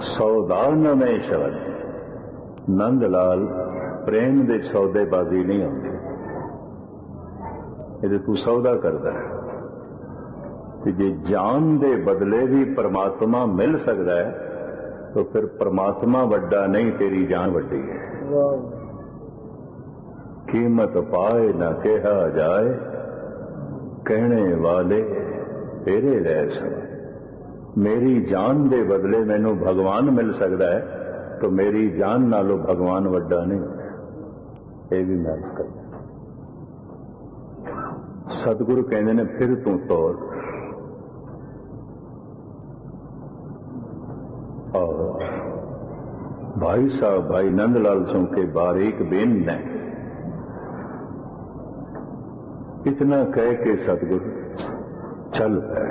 सौदा नवे शब्द नंद लाल प्रेम दे सौदेबाजी नहीं आती। ये तू सौदा करता है कि जे जान दे बदले भी परमात्मा मिल सकता है तो फिर परमात्मा वड्डा नहीं, तेरी जान वड्डी है। कीमत पाए न कहा जाए, कहने वाले तेरे रह सब। मेरी जान दे बदले मैनू भगवान मिल सकता है तो मेरी जान नालों भगवान वड्डा नहीं। ये भी मैं कर सतगुरु कहते ने फिर तू तौर। और भाई साहब भाई नंदलाल सिंह के बारीक बेन ने इतना कह के सतगुरु चल पाए।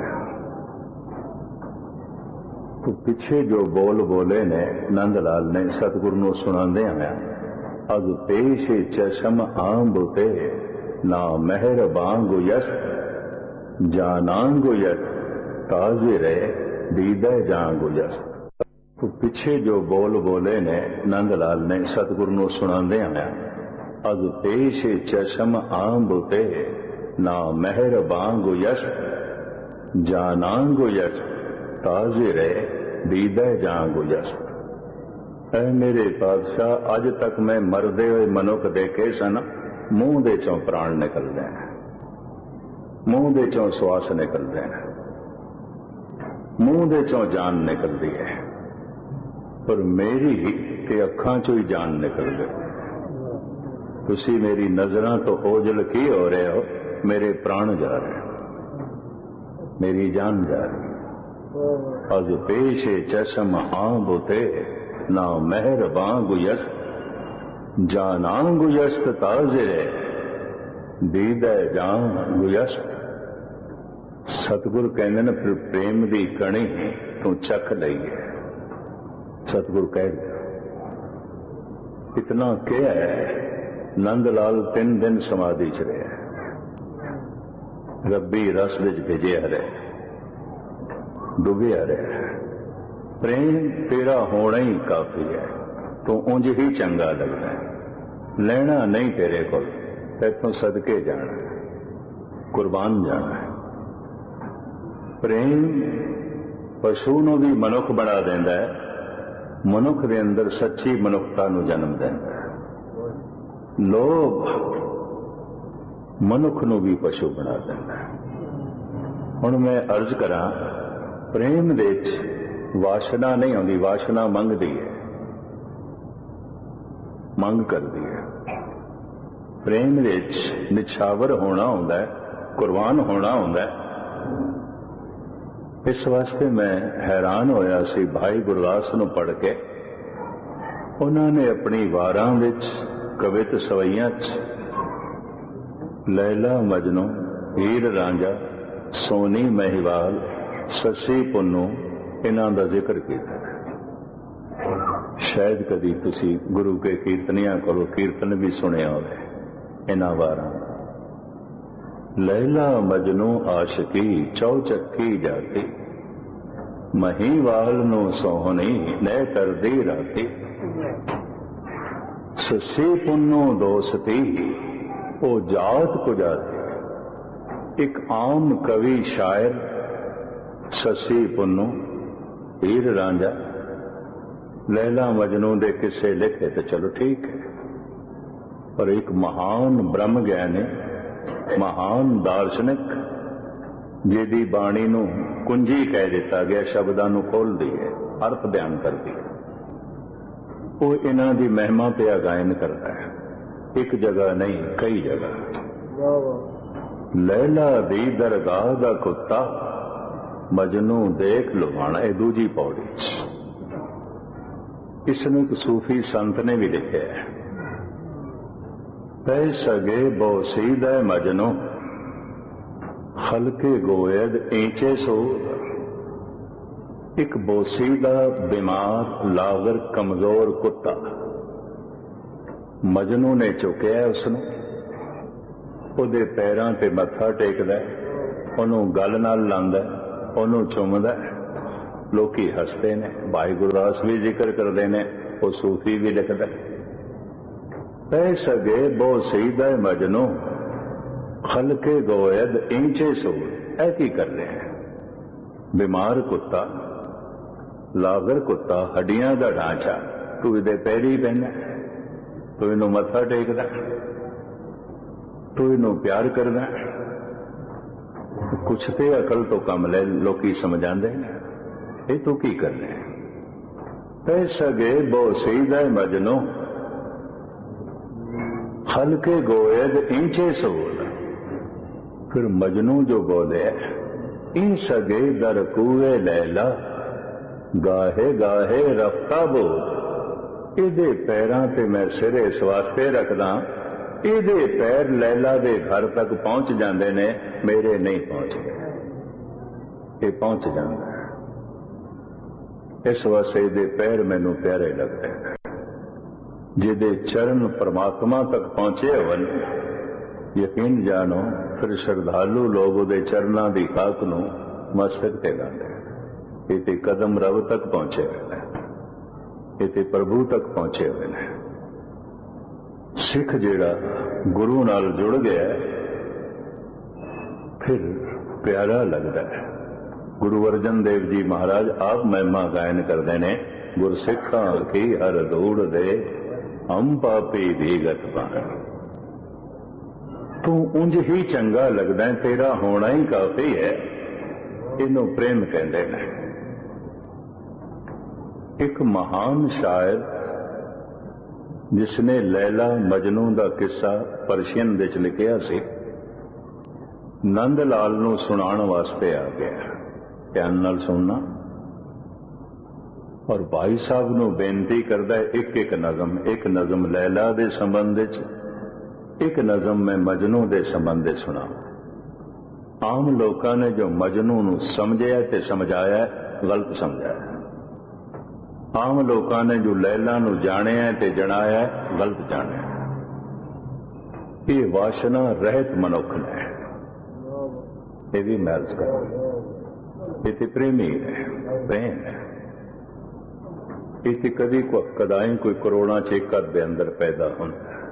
तो पिछे जो बोल बोले ने नंदलाल ने सतगुरु नूं सुणांदे आया, अग पेश चशम आंब ते ना मेहर बांगु यश जानांगु यश ताजे रहे दीदा जांगु यश। तो पिछे जो बोल बोले ने नंदलाल ने सतगुरु नूं सुणांदे आया, अग पेश चशम आंब ते ना मेहर बांगु यश जानांगु यश ताजे रहे दीदा जांगु यश। ऐ मेरे पातशाह, अज तक मैं मरदे हुए मनुख देखे सन, मूंह दे चों प्राण निकलते हैं, मूंह दे चों श्वास निकलते हैं, मूंह दे चों जान निकलती है, पर मेरी ते अखां चों ही जान निकल गई। तुसी मेरी नजरां तो ओझल की हो रहे हो, मेरे प्राण जा रहे हैं, मेरी जान जा रही। अज पेशे चशम आंब ते ना मेहर बांगु यश जानांगु यश ताजे दीदा जांगु यश। सतगुरु कहते ने फिर प्रेम की कणी तू चख लई है। सतगुरु कह दिया इतना क्या है। नंदलाल 3 दिन समाधि च रहे, रब्बी रस विच भिजे हरे, डुबे रहे। प्रेम तेरा होना ही काफी है, तो उंज ही चंगा लगता है। लेना नहीं तेरे को, तैथों सदके जाना, कुर्बान जाना है। प्रेम पशु नूं भी मनुख बना देंदा है, मनुख दे अंदर सच्ची मनुखता नूं जन्म देंदा है। लोभ मनुख नूं भी पशु बना देंदा है। हुण मैं अर्ज करां, प्रेम दे वासना नहीं आउंदी, वासना मंगदी है, मंग करदी है। प्रेम दे निछावर होना हुंदा है, कुर्बान होना हुंदा है। इस वास्ते मैं हैरान होया सी भाई गुरदास नूं पढ़ के। उन्होंने अपनी वारां विच कवित सवैयां लैला मजनू हीर रांझा सोनी महिवाल ससी पुन्नू इन्हां दा जिक्र किया। शायद कदी तुसी गुरु के कीर्तनियां कोलों कीर्तन भी सुनिया होवे। इन्हां वारां लैला मजनू आशिकी चौचक्की जाती महिवाल नू सोहनी नै करदी राती ससी पुन्नू दोस्ती ओ जात को जाती। एक आम कवि शायर ससी पुन्नू हीर रांझा लैला मजनू दे किस्से लिखे तो चलो ठीक है, पर एक महान ब्रह्म ज्ञानी महान दार्शनिक जिहदी बाणी नूं कुंजी कह दिता गया, शब्दां नूं खोलदी है, अर्थ बयान करती है, वो इन्हां दी महिमा पे गायन करता है। एक जगह नहीं कई जगह। लैला दी दरगाह दा कुत्ता मजनू देख लुभाना, ये दूजी पौड़ी। इसनूं एक सूफी संत ने भी लिखा है, पै सगे बोसीद मजनू खलके गोयद ईंचे सो। एक बोसीदा बीमार लागर कमजोर कुत्ता मजनू ने चुकिया उसनूं, उहदे पैरां ते मत्था टेकदा, उहनूं गल नाल लांदा, उहनूं चुमदा, लोकी हसते ने। भाई गुरदास भी जिक्र करते ने, वो सूफी भी लिखता पै सगे बो सीधा मजनू खलके गोयद इंचे सूर। ऐ की कर रहे हैं? बीमार कुत्ता, लागर कुत्ता, हड्डियां का ढांचा, तू इहदे पैरी पैना, तू इनू मत्था टेकदा, तू इनू प्यार करदा। कुछ ते अकल तो कम ले लोकी समझांदे ने, ये तू की कर रहे हैं? पै सगे बो सीधा मजनू हल्के गोयद इंचे सोल। फिर मजनू जो बोले इन सगे दर कुए लैला गाहे गाहे रफ्ता बोल। इहदे पैरां ते मैं सिर इस वास्ते रखदा, इहदे पैर लैला दे घर तक पहुंच जांदे ने, मेरे नहीं पहुंचदे। ये पहुंच जांदा है, इस वास्ते इहदे पैर मैनू प्यारे लगदे हैं। जिहदे चरण परमात्मा तक पहुंचे होवन, यकीन जानो फिर श्रद्धालु लोग उहदे चरणां दी खाक नूं मस्तक ते लांदे। इते कदम रब तक पहुंचे हुए ने, इते प्रभु तक पहुंचे हुए ने। सिख जिहड़ा गुरु नाल जुड़ गया फिर प्यारा लगता है। गुरु अर्जन देव जी महाराज आप महिमा गायन करते ने, गुरसिखां की हर दौड़ दे हम पापी भीगत पान। तू उंज ही चंगा लगदा है, तेरा होना ही काफी है। इनू प्रेम कहते हैं। एक महान शायर जिसने लैला मजनू का किस्सा परशियन विच लिखिया सी, नंद लाल नू सुनाण वास्ते आ गया। ध्यान नाल सुनना। और भाई साहब नू बेनती करदा है, एक एक नज़म लैला दे संबंध विच, एक नज़म मैं मजनू दे संबंध विच सुना। आम लोगों ने जो मजनू नू समझिया ते समझाया गलत समझाया। आम लोगों ने जो लैला नू जानिया ते जनाया गलत जानिया। ये वासना रहत मनुख ने, ये भी महज कर, ये प्रेमी है, प्रेम है। ये कदी कदाई कोई करोड़ां च एक दे अंदर पैदा होता है।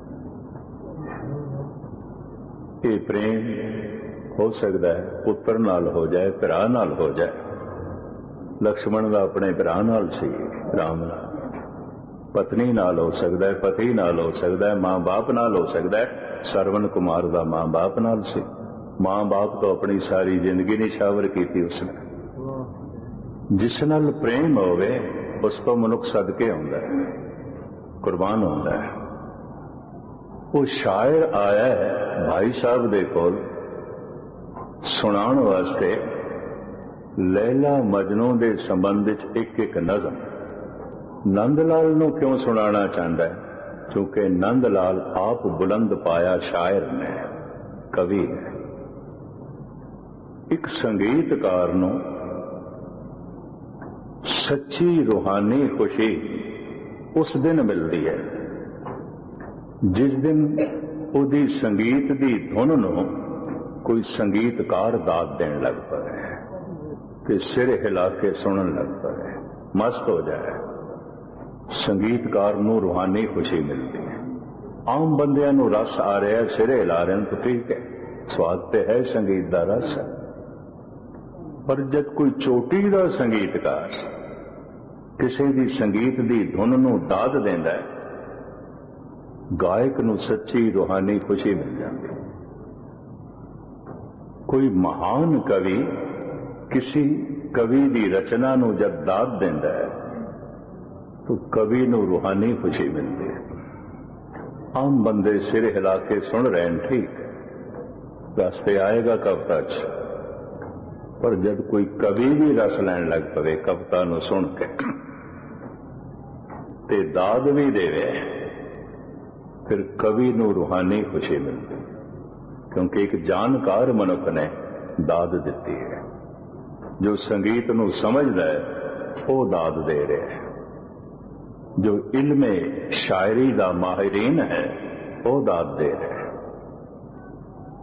ये प्रेम हो सकता है पुत्र नाल हो जाए, भरा नाल हो जाए। लक्ष्मण का अपने भरा नाल सी, राम नाल। पत्नी नाल हो सकता है, पति नाल हो सकता है, मां बाप नाल हो सकता है। सरवण कुमार का मां बाप नाल सी। मां बाप तो अपनी सारी जिंदगी निछावर की उसने। जिस नाल प्रेम होवे उस तो मनुख सदके आउंदा है, कुर्बान होता है। वो शायर आया है भाई साहब दे कोल सुनाण वास्ते लैला मजनू दे संबंध एक एक नज़म। नंद लाल नू क्यों सुनाना चाहता है? क्योंकि नंद लाल आप बुलंद पाया शायर ने, कवि है। एक संगीतकार नू सच्ची रूहानी खुशी उस दिन मिलती है जिस दिन उदी संगीत दी धुन नू कोई संगीतकार दाद देन लग पए कि सिर हिला के सुनन लग पए, मस्त हो जाए। संगीतकार नू रूहानी खुशी मिलती है। आम बंदियां नू रस आ रहा है, सिर हिला रहे हैं तो ठीक है, स्वाद ते है संगीत दा रस है। पर जब कोई चोटी दा संगीतकार किसी दी संगीत दी धुन नू दाद देंदा है, गायक नू सच्ची रूहानी खुशी मिल जाती है। कोई महान कवि किसी कवि दी रचना नू जब दाद देंदा है तो कवि नू रूहानी खुशी मिलती है। आम बंदे सिर हिला के सुन रहे हैं, ठीक रास्ते आएगा कविता च, पर जब कोई कवि भी रस लैन लग पवे कविता नू सुन के ते दाद भी देवे, फिर कवि नू रूहानी खुशी मिलती, क्योंकि एक जानकार मनुख ने दाद दी है। जो संगीत नू समझदा है वो दाद दे रहे है। जो इल्मे शायरी दा माहिरीन है वो दाद दे रहे है।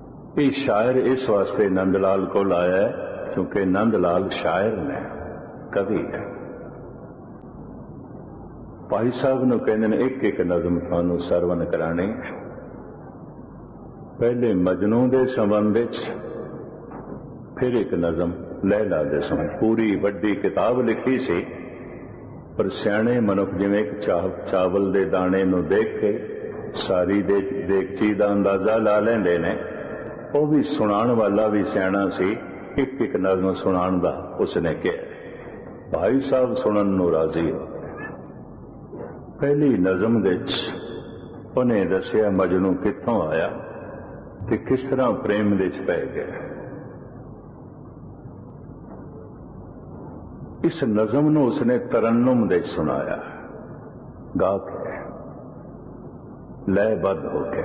ये शायर इस वास्ते नंदलाल को लाया है क्योंकि नंदलाल शायर ने, ਕਵੀ ਹੈ। ਭਾਈ ਸਾਹਿਬ ਨੂੰ ਕਹਿੰਦੇ ਨੇ ਇੱਕ ਇੱਕ ਨਜ਼ਮ ਤੁਹਾਨੂੰ ਸਰਵਨ ਕਰਾਣੀ। ਪਹਿਲੇ ਮਜਨੂ ਦੇ ਸੰਬੰਧ ਵਿੱਚ, ਫਿਰ ਇੱਕ ਨਜ਼ਮ ਲੈਲਾ ਦੇ ਸੰਬੰਧ। ਪੂਰੀ ਵੱਡੀ ਕਿਤਾਬ ਲਿਖੀ ਸੀ, ਪਰ ਸਿਆਣੇ ਮਨੁੱਖ ਜਿਵੇਂ ਇੱਕ ਚਾਵਲ ਦੇ ਦਾਣੇ ਨੂੰ ਦੇਖ ਕੇ ਸਾਰੀ ਦੇਗਚੀ ਦਾ ਅੰਦਾਜ਼ਾ ਲਾ ਲੈਂਦੇ ਨੇ, ਉਹ ਵੀ ਸੁਣਾਉਣ ਵਾਲਾ ਵੀ ਸਿਆਣਾ ਸੀ। ਇੱਕ ਇੱਕ ਨਜ਼ਮ ਸੁਣਾਉਣ ਦਾ ਉਸਨੇ ਕਿਹਾ। ਭਾਈ ਸਾਹਿਬ ਸੁਣਨ ਨੂੰ ਰਾਜ਼ੀ ਹੋ। ਪਹਿਲੀ ਨਜ਼ਮ ਵਿੱਚ ਉਹਨੇ ਦੱਸਿਆ ਮਜਨੂ ਕਿੱਥੋਂ ਆਇਆ ਤੇ ਕਿਸ ਤਰ੍ਹਾਂ ਪ੍ਰੇਮ ਵਿੱਚ ਪੈ ਗਿਆ। ਇਸ ਨਜ਼ਮ ਨੂੰ ਉਸਨੇ ਤਰੰਨੁਮ ਦੇ ਸੁਣਾਇਆ, ਗਾ ਕੇ, ਲੈਬੱਧ ਹੋ ਕੇ।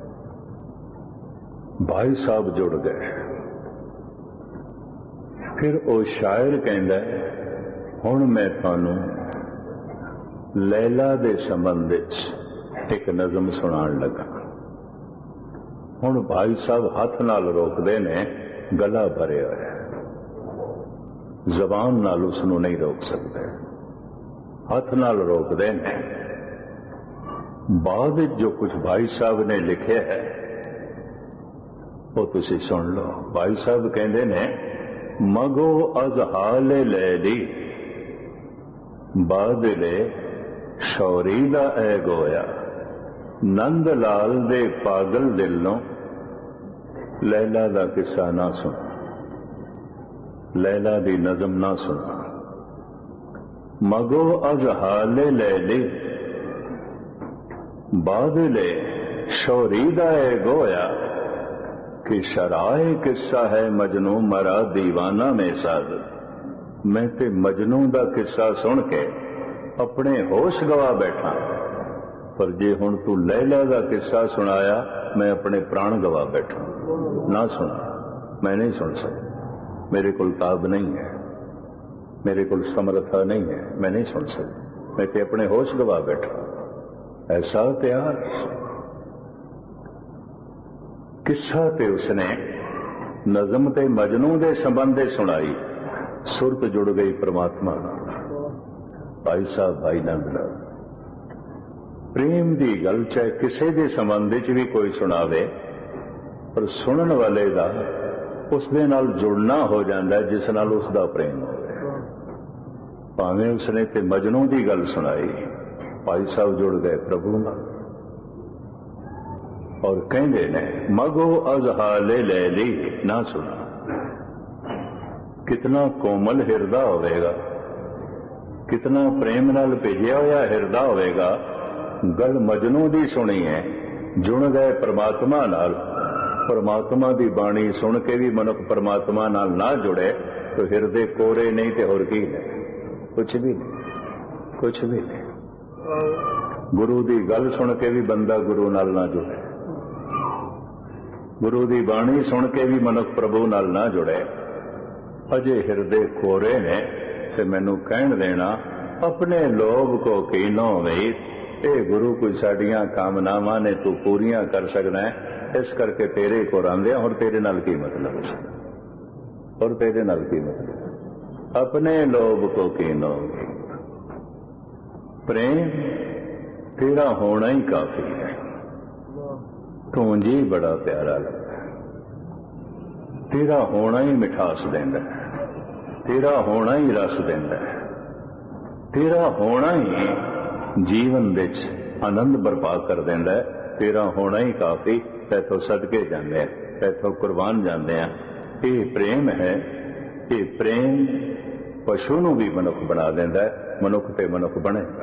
ਭਾਈ ਸਾਹਿਬ ਜੁੜ ਗਏ। ਫਿਰ ਉਹ ਸ਼ਾਇਰ ਕਹਿੰਦਾ, ਹੁਣ ਮੈਂ ਤੁਹਾਨੂੰ ਲੈਲਾ ਦੇ ਸੰਬੰਧ ਵਿੱਚ ਇੱਕ ਨਜ਼ਮ ਸੁਣਾਉਣ ਲੱਗਾ। ਹੁਣ ਭਾਈ ਸਾਹਿਬ ਹੱਥ ਨਾਲ ਰੋਕਦੇ ਨੇ, ਗਲਾ ਭਰਿਆ ਹੋਇਆ, ਜ਼ਬਾਨ ਨਾਲ ਉਸ ਨੂੰ ਨਹੀਂ ਰੋਕ ਸਕਦੇ, ਹੱਥ ਨਾਲ ਰੋਕਦੇ ਨੇ। ਬਾਅਦ ਵਿੱਚ ਜੋ ਕੁਝ ਭਾਈ ਸਾਹਿਬ ਨੇ ਲਿਖਿਆ ਹੈ ਉਹ ਤੁਸੀਂ ਸੁਣ ਲਓ। ਭਾਈ ਸਾਹਿਬ ਕਹਿੰਦੇ ਨੇ, ਮਗੋ ਅਜ਼ ਹਾਲੇ ਲੈਲੀ ਬਾਦਲੇ ਸ਼ੌਰੀ ਦਾ ਐ ਗੋਇਆ, ਨੰਦ ਲਾਲ ਦੇ ਪਾਗਲ ਦਿਲ ਨੂੰ ਲੈਲਾ ਦਾ ਕਿੱਸਾ ਨਾ ਸੁਣਾ, ਲੈਲਾ ਦੀ ਨਜ਼ਮ ਨਾ ਸੁਣਾ। ਮਗੋ ਅਜ਼ ਹਾਲੇ ਲੈਲੀ ਬਾਦਲੇ ਸ਼ੌਰੀ ਦਾ ਐ ਗੋਇਆ, कि शराए किस्सा है मजनू मरा दीवाना में साज। मैं ते मजनू दा किस्सा सुन के अपने होश गवा बैठा, पर जे हुण तू लैला दा किस्सा सुनाया मैं अपने प्राण गवा बैठा। ना सुना, मैं नहीं सुन सकता, मेरे कोल ताब नहीं है, मेरे कोल समर्था नहीं है, मैं नहीं सुन सकता, मैं ते अपने होश गवा बैठा। ऐसा इतिहास किस्सा ते उसने नज़म ते मजनू दे संबंध सुनाई। सुरत जुड़ गई परमात्मा नाल। भाई साहब भाई नंद लाल प्रेम दी गल चाहे किसी दे संबंध च भी कोई सुनावे, पर सुनन वाले दा उस दे नाल जुड़ना हो जाता है जिस नाल उसदा प्रेम होवे। भावें उसने ते मजनू दी गल सुनाई, भाई साहब जुड़ गए प्रभु नाल और कहते ने, मगो अज हाले लैली ना सुना। कितना कोमल हिरदा होवेगा, कितना प्रेम नाल भेजिया होया हिरदा होवेगा। गल मजनू दी सुनी है, जुड़ गए परमात्मा नाल। परमात्मा दी बाणी सुन के भी मनुख परमात्मा नाल ना जुड़े तो हिरदे कोरे नहीं ते होर की ने, कुछ भी नहीं, कुछ भी नहीं। गुरु दी गल सुन के भी बंदा गुरु नाल ना जुड़े, गुरु दी बाणी सुन के भी मनुख प्रभु नाल ना जुड़े, अजे हिरदे कोरे ने। ते मैनू कहण देना, अपने लोभ को कीनो वही, ये गुरु कोई साडियां कामनावां ने तू पूरियां कर सकदा है, इस करके तेरे को आंदे और तेरे नाल की मतलब, और तेरे नाल की मतलब। अपने लोभ को कीनो वही, प्रेम तेरा होना ही काफी है। तूं जी बड़ा प्यारा लगता है, तेरा होना ही मिठास देंदा है, तेरा होना ही रस देंदा है, तेरा होना ही जीवन विच आनंद बर्पा कर देंदा है। तेरा होना ही काफी, तैथों सदके जांदे हैं, तैथों कुर्बान जांदे हैं। ये प्रेम है, ये प्रेम पशु नूं भी मनुख बना देंदा है, मनुख ते मनुख बनेगा।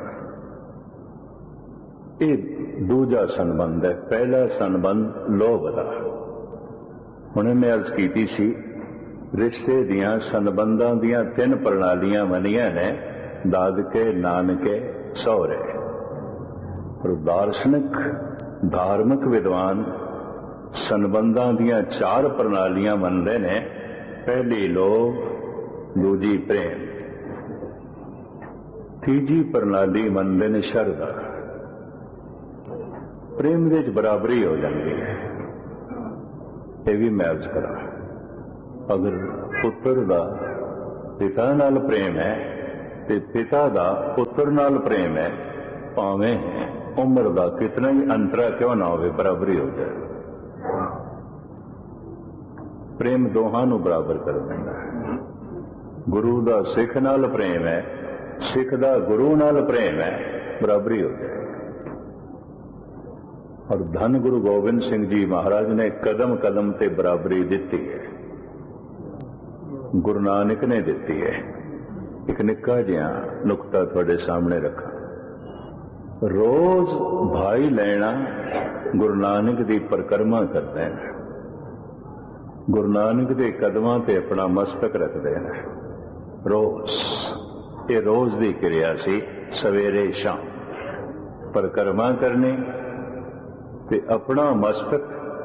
ये दूजा संबंध है। पहला संबंध लोभ का। हुणे मैं अर्ज की सी, रिश्ते दियां संबंधां दियां 3 प्रणालियां बनियां ने, दादके, नानके, सौरे। और दार्शनिक धार्मिक विद्वान संबंधां दियां 4 प्रणालियां मनदे ने। पहली लोभ, दूजी प्रेम, तीजी प्रणाली मनदे ने शरधा। प्रेम विच बराबरी हो जाती है। ये भी मैं अर्ज करा, अगर पुत्र दा पिता नाल प्रेम है ते पिता दा पुत्र नाल प्रेम है, भावें उम्र का कितना ही अंतरा क्यों ना हो, बराबरी हो जाए। प्रेम दोहां नूं बराबर कर देंदा है। गुरु दा सिख नाल प्रेम है, सिख दा गुरु नाल प्रेम है, बराबरी हो जाए। और धन गुरु गोबिंद सिंह जी महाराज ने कदम कदम ते बराबरी दिती है, गुरु नानक ने दिती है। एक निक्का जिहा नुकता तुहाडे सामने रखा। रोज भाई लेना गुरु नानक दी परिक्रमा करते हैं, गुरु नानक दे कदमां ते अपना मस्तक रखते हैं। रोज ये रोज दी क्रिया सी, सवेरे शाम परिक्रमा करनी ते अपना मस्तक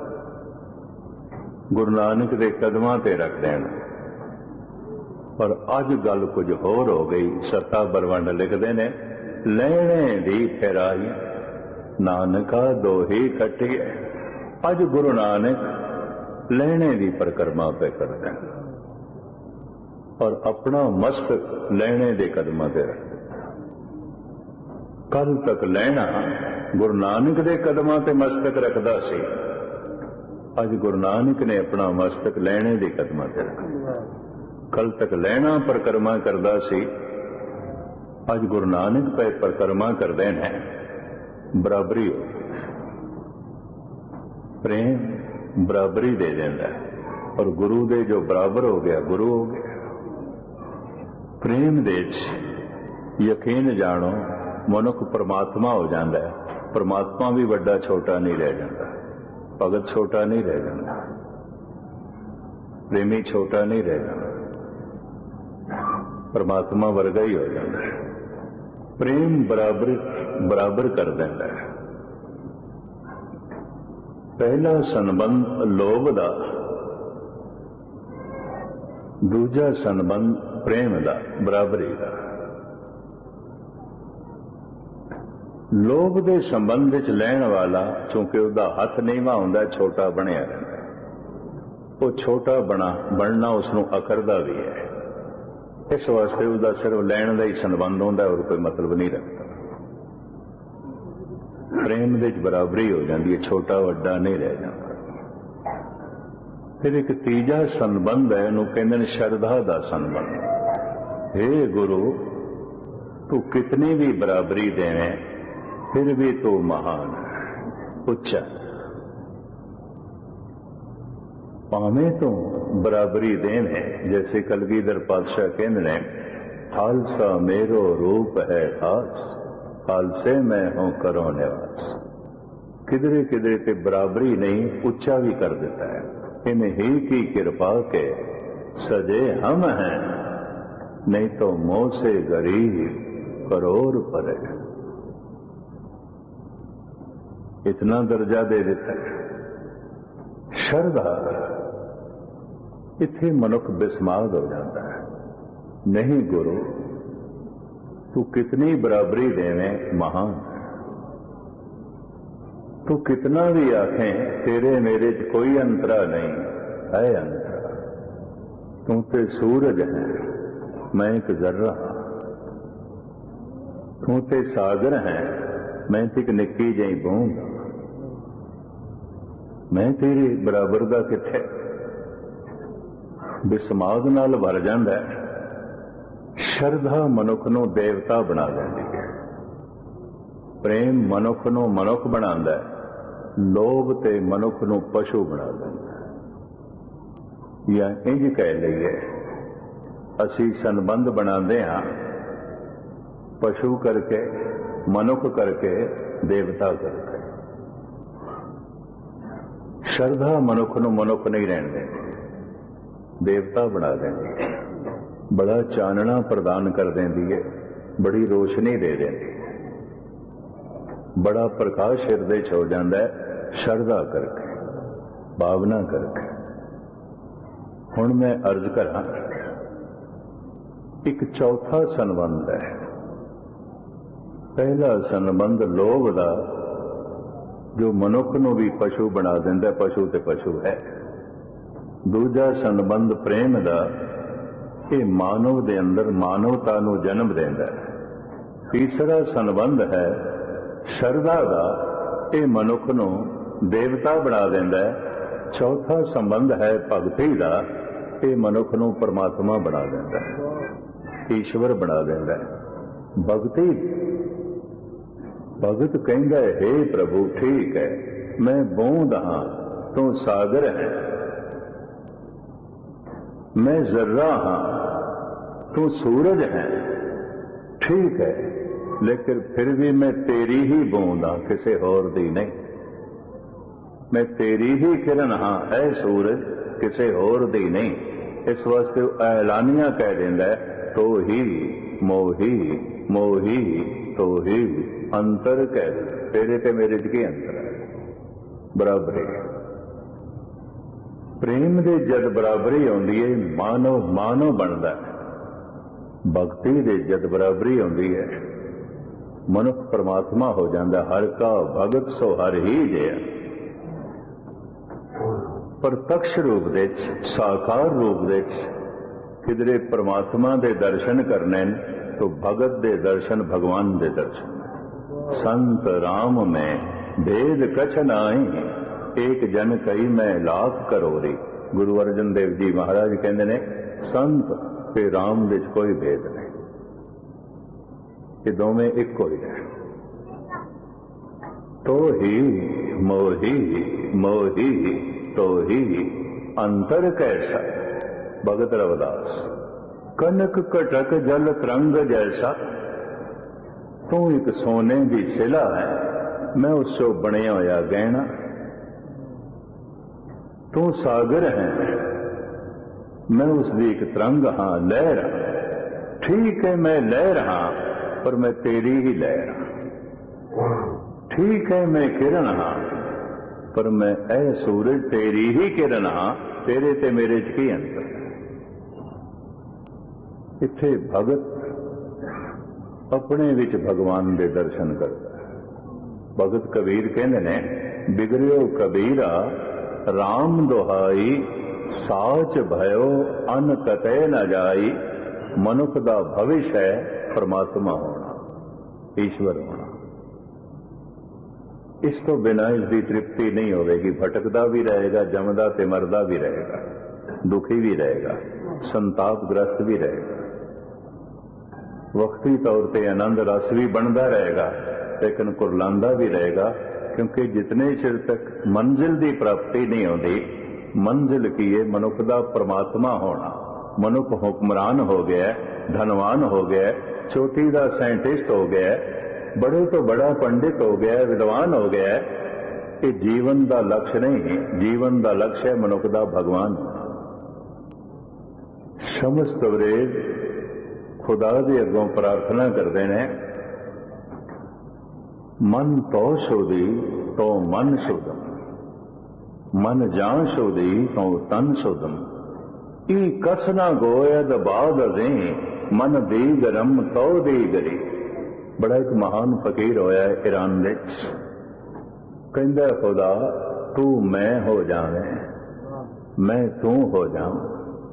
गुरु नानक दे कदमां ते रख देना। पर अज गल कुछ होर हो गई। सत्ता बरवंड लिखते ने, लैणे दी फिराई नानका दोही कटिए। अज गुरु नानक लैणे दी परिक्रमा पे करते हैं और अपना मस्तक लैणे दे कदमां ते रखते। कल तक लैना गुरु नानक दे कदमां ते मस्तक रखदा सी, अज गुरु नानक ने अपना मस्तक लैणे दे कदमां ते रखा। कल तक लैना परिक्रमा करदा सी, अज गुरु नानक पे परिक्रमा करदे ने, बराबरी हो। प्रेम बराबरी दे देंदा है और गुरु दे जो बराबर हो गया गुरु हो गया। प्रेम दे यकीन जानो मनुख परमात्मा हो जाता है। परमात्मा भी बड़ा छोटा नहीं रह जाता, भगत छोटा नहीं रह जाता, प्रेमी छोटा नहीं रह जाता, परमात्मा वर्गा ही हो जाता है। प्रेम बराबर कर देता है। पहला संबंध लोभ दा, दूजा संबंध प्रेम दा, बराबरी दा। लोभ दे संबंध च लैण वाला चूंकि उसका हथ नीवा हुंदा, छोटा बनिया रहता है। वो छोटा बनना उसनूं अकरदा भी है। इस वास्ते उसका सिर्फ लैण का ही संबंध होंदा और कोई मतलब नहीं रखता। प्रेम दे बराबरी हो जाती है, छोटा वड्डा नहीं रह जाता। फिर एक तीजा संबंध है, इहनूं कहंदे ने शरधा का संबंध। हे गुरु, तू कितनी भी बराबरी देवें फिर भी तो महान है, उच्चा। भावें तो बराबरी देने, जैसे कलगीधर पातशाह कहते हैं, खालसा मेरो रूप है खास, खालसे मैं हूं करो निवास। किधरे किधरे पे बराबरी नहीं, उच्चा भी कर देता है। इन्हीं ही की कृपा के सजे हम हैं, नहीं तो मोह से गरीब करोड़ परे। इतना दर्जा दे देता है। शरधा, इत्थे मनुख बिस्माद हो जाता है। नहीं गुरु, तू कितनी बराबरी देवें महान है। तू कितना भी आखें तेरे मेरे च कोई अंतरा नहीं है, अंतरा। तू ते सूरज है, मैं एक जर्रा। तू ते सागर है, मैं ते एक निक्की जही बूंद। मैं तेरे बराबर दा किथे। बिस्माद नाल भर जांदा है। शरधा मनुख नूं देवता बना देंदी है। प्रेम मनुख नूं मनुख बनांदा है। लोभ ते मनुख नूं पशु बना देंदा है। या इंज कह लईए, असी संबंध बनांदे हां पशु करके, मनुख करके, देवता करके। शरधा मनुख नूं मनुख नहीं रहण देंदी, देवता बना देंदी है। बड़ा चानना प्रदान कर देंदी है, बड़ी रोशनी दे देंदी है, बड़ा प्रकाश हिरदे च हो जाता है शरधा करके, भावना करके। हुण मैं अर्ज करा, एक चौथा संबंध है। पहला संबंध लोभ का, जो मनुख नूं भी पशु बना देंदा, पशु ते पशु है। दूजा संबंध प्रेम का, ਇਹ ਮਾਨਵ ਦੇ ਅੰਦਰ ਮਾਨਵਤਾ ਨੂੰ ਜਨਮ ਦਿੰਦਾ ਹੈ। ਤੀਸਰਾ ਸੰਬੰਧ ਹੈ ਸ਼ਰਧਾ ਦਾ, ਇਹ ਮਨੁੱਖ ਨੂੰ ਦੇਵਤਾ ਬਣਾ ਦਿੰਦਾ ਹੈ। ਚੌਥਾ ਸੰਬੰਧ ਹੈ ਭਗਤੀ ਦਾ, ਇਹ ਮਨੁੱਖ ਨੂੰ ਪਰਮਾਤਮਾ ਬਣਾ ਦਿੰਦਾ ਹੈ, ਈਸ਼ਵਰ ਬਣਾ ਦਿੰਦਾ ਹੈ। ਭਗਤੀ, ਭਗਤ ਕਹਿੰਦਾ ਹੈ, ਹੇ ਪ੍ਰਭੂ ਠੀਕ ਹੈ, ਮੈਂ ਬੂੰਦ ਹਾਂ, ਤੂੰ ਸਾਗਰ ਹੈ, मैं जर्रा हाँ, तू सूरज है, ठीक है, लेकिन फिर भी मैं तेरी ही बूंद हाँ, किसी होर दी नहीं। मैं तेरी ही किरण हाँ, ऐ सूरज, किसी होर दी नहीं। इस वास्ते ऐलानिया कह देंदा है, तो ही मोही मोही तो ही अंतर कह दे, तेरे ते मेरे च की अंतर है, बराबरी। प्रेम दे जद बराबरी आउंदी है, मानव मानव बनदा है। भगती दे जद बराबरी आउंदी है, मनुख परमात्मा हो जाता। हर का भगत सो हर ही जिया। प्रत्यक्ष रूप दे साकार रूप दे किधरे परमात्मा दे दर्शन करने तो भगत दे दर्शन भगवान दे दर्शन। संत राम में भेद कछ नाहीं, एक जन कई मैं लाख करोड़ी। गुरु अर्जन देव जी महाराज कहते ने संत ते राम विच कोई भेद नहीं, ये दोवें इक्को ही है। तो ही मोही मोही तो ही अंतर कैसा, भगत रविदास। कनक कटक जल तरंग जैसा, तू एक सोने की शिला है, मैं उससे बनिया होया गहना। तू सागर है, मैं उसकी एक तरंग हाँ, लहर। ठीक है मैं लहर हाँ, पर मैं तेरी ही लहर हाँ। ठीक है मैं किरण हाँ, पर मैं ऐ सूरज तेरी ही किरण हाँ, तेरे ते मेरे च की अंतर है। इत्थे भगत अपने विच भगवान दे दर्शन करता है। भगत कबीर कहंदे ने, बिगड़ियो कबीरा राम दुहाई, साच भयो अन कतै न जाई। मनुख दा भविष्य है परमात्मा होना, ईश्वर होना। इस तो बिना इसकी तृप्ति नहीं होगी। भटकदा भी रहेगा, जमदा ते मरदा भी रहेगा, दुखी भी रहेगा, संतापग्रस्त भी रहेगा, वक्ती तौर पर आनंद रस भी बनता रहेगा, लेकिन कुरलांदा भी रहेगा। क्योंकि जितने चिर तक मंजिल की प्राप्ति नहीं होती, मंजिल की है मनुख का परमात्मा होना। मनुख हुक्मरान हो गया, धनवान हो गया, चोटी का साइंटिस्ट हो गया, बड़े तो बड़ा पंडित हो गया, विद्वान हो गया। ये जीवन का लक्ष्य नहीं है। जीवन का लक्ष्य है मनुख का भगवान होना। समस्त वरेद खुदा के अगों प्रार्थना करते हैं, मन तो शुद्धि तो मन शुद्धम, मन जान शुद्धि तो तन शुद्धम। ई कसना गोयद बाद अजे, मन दी गरम तो दी गरी। बड़ा एक महान फकीर होया है ईरान दे, कहंदा खुदा तू मैं हो जावे, मैं तू हो जावां,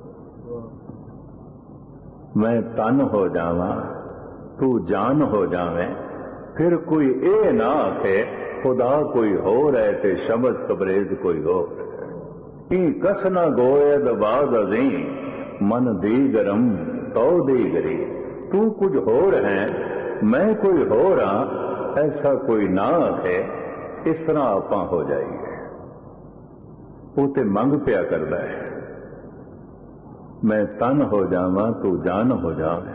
मैं तन हो जावां, तू जान हो जावे। फिर कोई ये ना आखे खुदा कोई होर है ते शब्द तबरेज कोई होर। ई कसना गोयद बाद अजी, मन दी गरम तो दी गरी। तू कुछ होर है, मैं कोई होर हाँ, ऐसा कोई ना आखे। इस तरह आपां हो जाइए। वो ते मंग पिया करता है, मैं तन हो जावां तू जान हो जावे,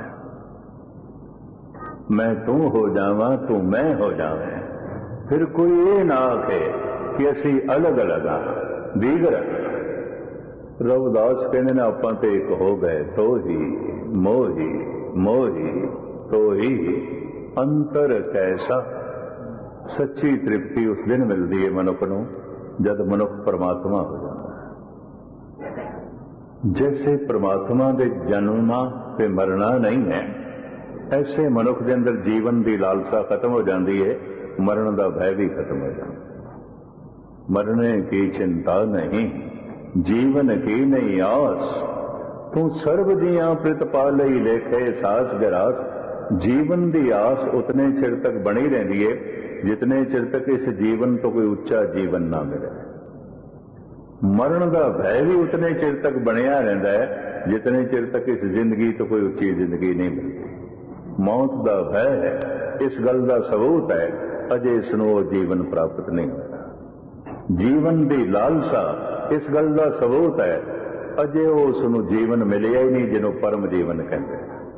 मैं तू हो जावां तू मैं हो जावे। फिर कोई ये ना आखे कि असी अलग अलग हाँ, दीगर। रविदास कहने ने आपां ते एक हो गए, तो ही मोही मोही तो ही अंतर कैसा। सच्ची तृप्ति उस दिन मिलती है मनुख नूं जद मनुख परमात्मा हो जाता है। जैसे परमात्मा दे जन्मना ते मरना नहीं है, ऐसे मनुख के अंदर जीवन की लालसा खत्म हो जाती है, मरण का भय भी खत्म हो जाता। मरने की चिंता नहीं, जीवन की नहीं आस, ਤੂੰ ਸਰਬ ਜੀਆਂ ਪ੍ਰਿਤਪਾਲ ਲਈ ਲੇਖੇ ਸਾਸ ਗਰਾਸ। ਜੀਵਨ ਦੀ ਆਸ ਉਤਨੇ ਚਿਰ ਤੱਕ ਬਣੀ ਰਹਿੰਦੀ ਹੈ ਜਿਤਨੇ ਚਿਰ ਤੱਕ ਇਸ ਜੀਵਨ ਤੋਂ ਕੋਈ ਉੱਚਾ ਜੀਵਨ ਨਾ ਮਿਲੇ। ਮਰਨ ਦਾ ਭੈ ਵੀ ਉਤਨੇ ਚਿਰ ਤੱਕ ਬਣਿਆ ਰਹਿੰਦਾ ਹੈ ਜਿਤਨੇ ਚਿਰ ਤੱਕ ਇਸ ਜ਼ਿੰਦਗੀ ਤੋਂ ਕੋਈ ਉੱਚੀ ਜ਼ਿੰਦਗੀ ਨਹੀਂ ਮਿਲਦੀ। ਮੌਤ ਦਾ ਭੈ ਹੈ, ਇਸ ਗੱਲ ਦਾ ਸਬੂਤ ਹੈ ਅਜੇ ਇਸ ਨੂੰ ਉਹ ਜੀਵਨ ਪ੍ਰਾਪਤ ਨਹੀਂ ਹੋਇਆ। ਜੀਵਨ ਦੀ ਲਾਲਸਾ ਇਸ ਗੱਲ ਦਾ ਸਬੂਤ ਹੈ ਅਜੇ ਉਸ ਨੂੰ ਜੀਵਨ ਮਿਲਿਆ ਹੀ ਨਹੀਂ ਜਿਹਨੂੰ ਪਰਮ ਜੀਵਨ ਕਹਿੰਦੇ।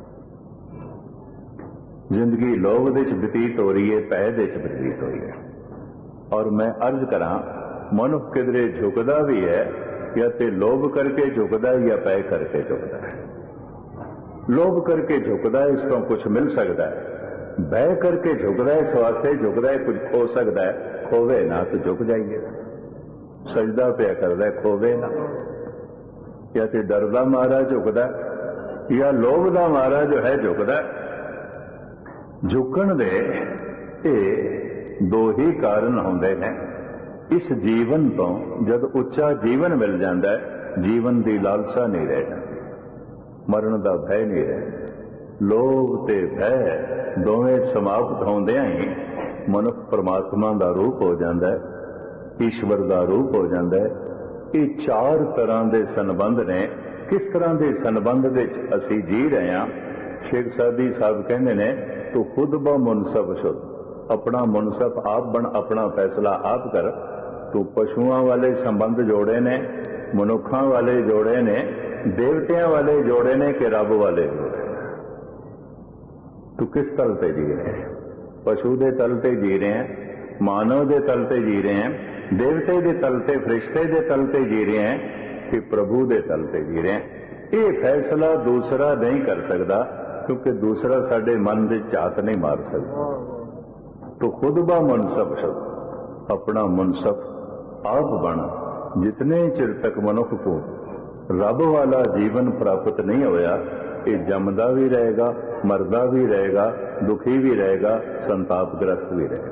ਜ਼ਿੰਦਗੀ ਲੋਭ ਦੇ ਚ ਬਤੀਤ ਹੋ ਰਹੀ ਹੈ, ਭੈ ਦੇ ਚ ਬਤੀਤ ਹੋ ਰਹੀ ਹੈ। ਔਰ ਮੈਂ ਅਰਜ਼ ਕਰਾਂ, ਮਨੁੱਖ ਕਿਧਰੇ ਝੁਕਦਾ ਵੀ ਹੈ ਜਾਂ ਤੇ ਲੋਭ ਕਰਕੇ ਝੁਕਦਾ ਹੈ ਜਾਂ ਭੈ ਕਰਕੇ ਝੁਕਦਾ ਹੈ। ਲੋਭ ਕਰਕੇ ਝੁਕਦਾ ਹੈ, ਇਸ ਤੋਂ ਕੁਝ ਮਿਲ ਸਕਦਾ ਹੈ। ਭੈ ਕਰਕੇ ਝੁਕਦਾ ਹੈ, ਇਸ ਵਾਸਤੇ ਝੁਕਦਾ ਹੈ ਕੁਝ ਖੋ ਸਕਦਾ ਹੈ। ਖੋਵੇ ਨਾ ਤਾਂ ਝੁਕ ਜਾਈਏ। ਸਜਦਾ ਪਿਆ ਕਰਦਾ, ਖੋਵੇ ਨਾ। ਜਾਂ ਤੇ ਡਰ ਦਾ ਮਾਰਾ ਝੁਕਦਾ ਜਾਂ ਲੋਭ ਦਾ ਮਾਰਾ ਜੋ ਹੈ ਝੁਕਦਾ। ਝੁਕਣ ਦੇ ਇਹ ਦੋ ਹੀ ਕਾਰਨ ਹੁੰਦੇ ਨੇ। ਇਸ ਜੀਵਨ ਤੋਂ ਜਦ ਉੱਚਾ ਜੀਵਨ ਮਿਲ ਜਾਂਦਾ ਹੈ, ਜੀਵਨ ਦੀ ਲਾਲਸਾ ਨਹੀਂ ਰਹਿ ਜਾਂਦੀ, ਮਰਨ ਦਾ ਭੈ ਨਹੀਂ ਰਹਿ। ਲੋਭ ਤੇ ਭੈ ਦੋਵੇਂ ਸਮਾਪਤ ਹੁੰਦਿਆਂ ਹੀ ਮਨੁੱਖ ਪਰਮਾਤਮਾ ਦਾ ਰੂਪ ਹੋ ਜਾਂਦਾ ਹੈ, ਈਸ਼ਵਰ ਦਾ ਰੂਪ ਹੋ ਜਾਂਦਾ ਹੈ। ਇਹ ਚਾਰ ਤਰ੍ਹਾਂ ਦੇ ਸੰਬੰਧ ਨੇ। ਕਿਸ ਤਰ੍ਹਾਂ ਦੇ ਸੰਬੰਧ ਵਿੱਚ ਅਸੀਂ ਜੀ ਰਹੇ ਹਾਂ? ਸ਼ੇਖ ਸਾਦੀ ਸਾਹਿਬ ਕਹਿੰਦੇ ਨੇ, ਤੂੰ ਖੁਦ ਬ ਮੁਨਸਫ ਸ਼ੁੱਧ, ਆਪਣਾ ਮੁਨਸਫ ਆਪ ਬਣ, ਆਪਣਾ ਫੈਸਲਾ ਆਪ ਕਰ। ਤੂੰ ਪਸ਼ੂਆਂ ਵਾਲੇ ਸੰਬੰਧ ਜੋੜੇ ਨੇ, ਮਨੁੱਖਾਂ ਵਾਲੇ ਜੋੜੇ ਨੇ, ਦੇਵਤਿਆਂ ਵਾਲੇ ਜੋੜੇ ਨੇ ਕਿ ਰੱਬ ਵਾਲੇ ਜੋੜੇ ਨੇ? ਤੂੰ ਕਿਸ ਤਲ ਤੇ ਜੀ ਰਹੇ ਹੈ? ਪਸ਼ੂ ਦੇ ਤਲ ਤੇ ਜੀ ਰਹੇ ਹੈ, ਮਾਨਵ ਦੇ ਤਲ ਤੇ ਜੀ ਰਹੇ ਹੈ, ਦੇਵਤੇ ਦੇ ਤਲ ਤੇ, ਫਰਿਸ਼ਤੇ ਦੇ ਤਲ ਤੇ ਜੀ ਰਹੇ ਹੈ ਕਿ ਪ੍ਰਭੂ ਦੇ ਤਲ ਤੇ ਜੀ ਰਹੇ ਹੈ? ਇਹ ਫੈਸਲਾ ਦੂਸਰਾ ਨਹੀਂ ਕਰ ਸਕਦਾ, ਕਿਉਂਕਿ ਦੂਸਰਾ ਸਾਡੇ ਮਨ ਦੇ ਝਾਤ ਨਹੀਂ ਮਾਰ ਸਕਦਾ। ਤੂੰ ਖੁਦ ਬਾ ਮੁਨਸਫ ਸ਼ੁੱਧ, ਆਪਣਾ ਮੁਨਸਫ ਆਪ ਬਣ। ਜਿਤਨੇ ਚਿਰ ਤੱਕ ਮਨੁੱਖ ਕੋ ਰੱਬ ਵਾਲਾ ਜੀਵਨ ਪ੍ਰਾਪਤ ਨਹੀਂ ਹੋਇਆ, ਇਹ ਜੰਮਦਾ ਵੀ ਰਹੇਗਾ, ਮਰਦਾ ਵੀ ਰਹੇਗਾ, ਦੁਖੀ ਵੀ ਰਹੇਗਾ, ਸੰਤਾਪਗ੍ਰਸਤ ਵੀ ਰਹੇਗਾ।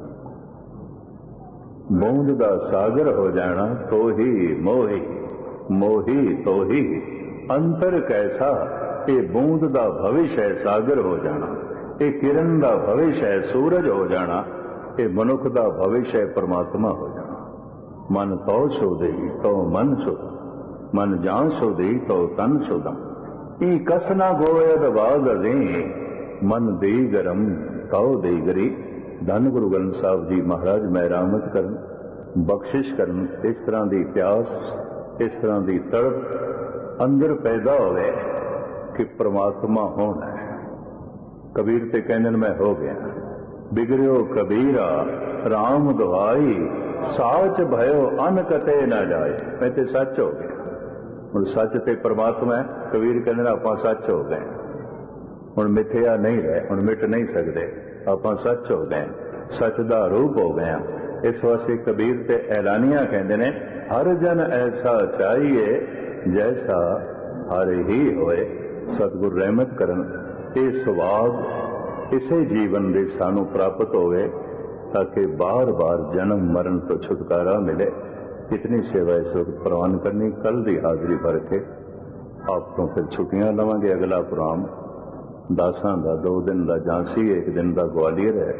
ਬੂੰਦ ਦਾ ਸਾਗਰ ਹੋ ਜਾਣਾ ਤੋ ਹੀ ਮੋਹੀ, ਮੋਹੀ ਤੋ ਹੀ ਅੰਤਰ ਕੈਸਾ। ਇਹ ਬੂੰਦ ਦਾ ਭਵਿਸ਼ ਹੈ ਸਾਗਰ ਹੋ ਜਾਣਾ, ਇਹ ਕਿਰਨ ਦਾ ਭਵਿਸ਼ ਹੈ ਸੂਰਜ ਹੋ ਜਾਣਾ, ਇਹ ਮਨੁੱਖ ਦਾ ਭਵਿਸ਼ ਹੈ ਪਰਮਾਤਮਾ ਹੋ ਜਾਣਾ। ਮਨ ਤੋ ਸੋਦਈ ਤੋ ਮਨ ਸੋਦਾ, ਮਨ ਜਾਂ ਸੋਦਈ ਤੋ ਤਨ ਸੋਦਾ। ਇਹ ਕਸ ਨਾ ਗੋਇਦ ਬਾਗ ਦੇ, ਮਨ ਦੇ ਗਰਮ ਤਉ ਦੇ ਗਰੀ। ਧੰਨ ਗੁਰੂ ਗ੍ਰੰਥ ਸਾਹਿਬ ਜੀ ਮਹਾਰਾਜ ਮਿਹਰਮਤ ਕਰਨ, ਬਖਸ਼ਿਸ਼ ਕਰਨ। ਇਸ ਤਰ੍ਹਾਂ ਦੀ ਪਿਆਸ, ਇਸ ਤਰ੍ਹਾਂ ਦੀ ਤੜਪ ਅੰਦਰ ਪੈਦਾ ਹੋਵੇ ਕਿ ਪ੍ਰਮਾਤਮਾ ਹੋਣਾ ਹੈ। ਕਬੀਰ ਤੇ ਕਹਿੰਦੇ ਨੇ, ਮੈਂ ਹੋ ਗਿਆ ਬਿਗੜਿਓ ਕਬੀਰਾ ਰਾਮ ਦੁਹਾਈ, ਸਾਚ ਭਇਓ ਅਨ ਕਤੇ ਨਾ ਜਾਏ। ਮੈਂ ਤੇ ਸੱਚ ਹੋ ਗਿਆ। ਹੁਣ ਸੱਚ ਤੇ ਪ੍ਰਮਾਤਮਾ ਹੈ। ਕਬੀਰ ਕਹਿੰਦੇ ਨੇ ਆਪਾਂ ਸੱਚ ਹੋ ਗਏ, ਹੁਣ ਮਿੱਥਿਆ ਨਹੀਂ ਰਹੇ, ਹੁਣ ਮਿਟ ਨਹੀਂ ਸਕਦੇ, ਆਪਾਂ ਸੱਚ ਹੋ ਗਏ, ਸੱਚ ਦਾ ਰੂਪ ਹੋ ਗਏ। ਇਸ ਵਾਸਤੇ ਕਬੀਰ ਤੇ ਐਲਾਨੀਆਂ ਕਹਿੰਦੇ ਨੇ, ਹਰ ਜਨ ਐਸਾ ਚਾਹੀਏ ਜੈਸਾ ਹਰ ਹੀ ਹੋਏ। ਸਤਿਗੁਰ ਰਹਿਮਤ ਕਰਨ, ਇਹ ਸਵਾਦ ਇਸੇ ਜੀਵਨ ਦੇ ਸਾਨੂੰ ਪ੍ਰਾਪਤ ਹੋਵੇ ਤਾਂ ਕਿ ਬਾਰ-ਬਾਰ ਜਨਮ ਮਰਨ ਤੋਂ ਛੁਟਕਾਰਾ ਮਿਲੇ। कितनी सेवा इस वक्त प्रवान करनी। कल की हाजिरी भर के आप तो फिर छुट्टियां लवांगे। अगला प्रोग्राम 10 का 2 दिन का झांसी, 1 दिन का ग्वालियर है,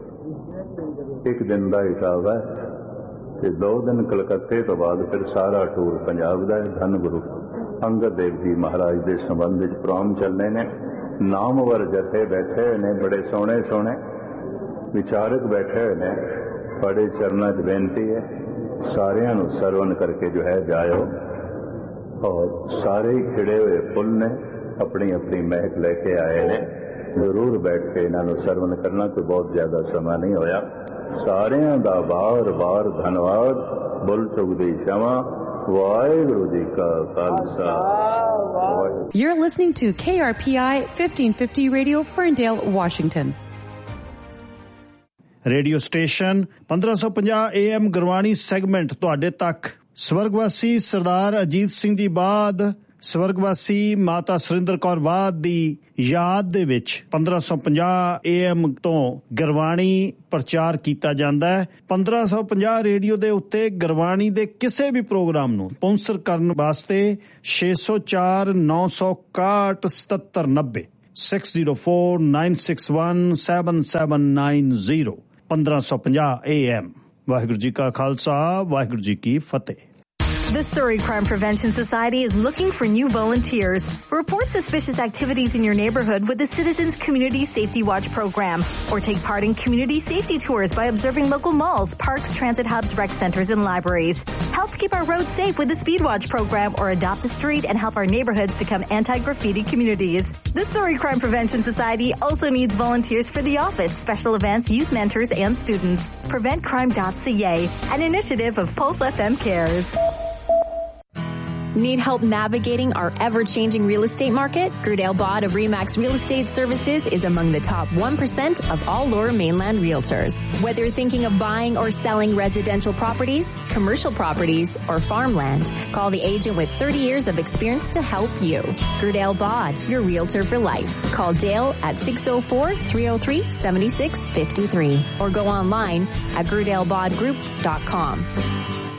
1 दिन का हिसाब है, फिर 2 दिन कलकत्ते तो बाद फिर सारा टूर पंजाब का है। धन गुरु अंगद देव जी महाराज के संबंध प्रोग्राम चलने ने। नामवर जथे बैठे हुए ने, बड़े सोहने सोहने विचारक बैठे हुए ने। बड़े चरणों च बेनती है सारियां नूं सरवण करके जो है जाओ। और सारे ही खिड़े हुए फुल ने, अपनी अपनी महक लेके आए ने। जरूर बैठ के इन्हों सरवण करना, कोई बहुत ज्यादा समा नहीं होया। सारियां दा बार बार धन्यवाद। बुल चुगदी क्षमा। वाहिगुरू जी का Khalsa. You're listening to KRPI 1550 Radio, Ferndale, Washington. Radio station 1550 AM Gurbani segment ਤੁਹਾਡੇ ਤੱਕ। ਸਵਰਗਵਾਸੀ ਸਰਦਾਰ ਅਜੀਤ ਸਿੰਘ ਦੀ ਬਾਦ ਸਵਰਗਵਾਸੀ ਮਾਤਾ ਸੁਰਿੰਦਰ ਕੌਰ ਬਾਦ ਦੀ ਯਾਦ ਦੇ ਵਿੱਚ 1550 AM ਤੋਂ ਗੁਰਬਾਣੀ ਪ੍ਰਚਾਰ ਕੀਤਾ ਜਾਂਦਾ ਹੈ। 1550 ਰੇਡੀਓ ਦੇ ਉੱਤੇ ਗੁਰਬਾਣੀ ਦੇ ਕਿਸੇ ਵੀ ਪ੍ਰੋਗਰਾਮ ਨੂੰ ਸਪਾਂਸਰ ਕਰਨ ਵਾਸਤੇ 604 961 7790 6049617790 1550 AM। ਵਾਹਿਗੁਰੂ ਜੀ ਕਾ ਖਾਲਸਾ, ਵਾਹਿਗੁਰੂ ਜੀ ਕੀ ਫਤਿਹ। The Surrey Crime Prevention Society is looking for new volunteers. Report suspicious activities in your neighborhood with the Citizens Community Safety Watch program, or take part in community safety tours by observing local malls, parks, transit hubs, rec centers, and libraries. Help keep our roads safe with the Speed Watch program, or adopt a street and help our neighborhoods become anti-graffiti communities. The Surrey Crime Prevention Society also needs volunteers for the office, special events, youth mentors, and students. PreventCrime.ca, an initiative of Pulse FM Cares. Need help navigating our ever-changing real estate market? Grudale Bod of Remax Real Estate Services is among the top 1% of all Lower Mainland realtors. Whether you're thinking of buying or selling residential properties, commercial properties, or farmland, call the agent with 30 years of experience to help you. Grudale Bod, your realtor for life. Call Dale at 604-303-7653 or go online at grudelebodgroup.com.